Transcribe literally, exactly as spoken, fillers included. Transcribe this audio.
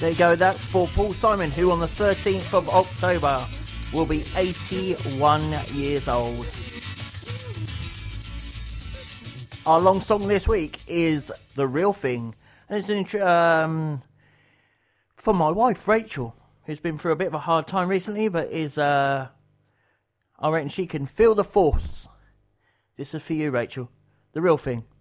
There you go, that's for Paul Simon, who on the thirteenth of October will be eighty-one years old. Our long song this week is The Real Thing, and it's an um, for my wife, Rachel, who's been through a bit of a hard time recently, but is, uh, I reckon she can feel the force. This is for you, Rachel. The Real Thing.